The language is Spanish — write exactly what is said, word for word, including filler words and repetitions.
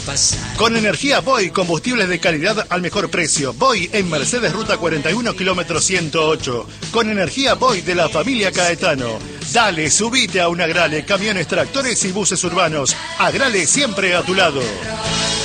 pasar. Con energía Boy, combustibles de calidad al mejor precio. Boy en Mercedes Ruta cuarenta y uno, kilómetro ciento ocho. Con energía Boy de la familia Caetano. Dale, subite a un Agrale, camiones, tractores y buses urbanos. Agrale siempre a tu lado.